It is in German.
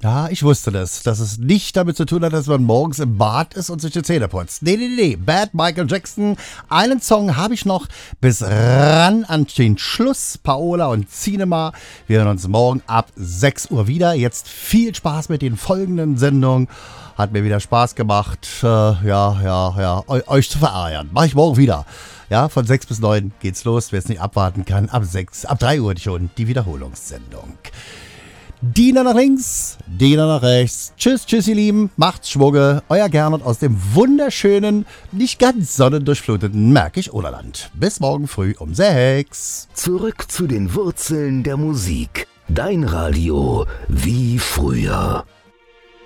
Ja, ich wusste das, dass es nicht damit zu tun hat, dass man morgens im Bad ist und sich die Zähne putzt. Nee. Bad Michael Jackson. Einen Song habe ich noch bis ran an den Schluss. Paola und Cinema. Wir hören uns morgen ab 6 Uhr wieder. Jetzt viel Spaß mit den folgenden Sendungen. Hat mir wieder Spaß gemacht, euch zu verärgern. Mach ich morgen wieder. Ja, von 6 bis 9 geht's los. Wer es nicht abwarten kann, ab 3 Uhr schon die Wiederholungssendung. Diener nach links, Diener nach rechts. Tschüss, ihr Lieben. Macht's Schwugge. Euer Gernot aus dem wunderschönen, nicht ganz sonnendurchfluteten Märkisch-Oderland. Bis morgen früh um 6. Zurück zu den Wurzeln der Musik. Dein Radio wie früher.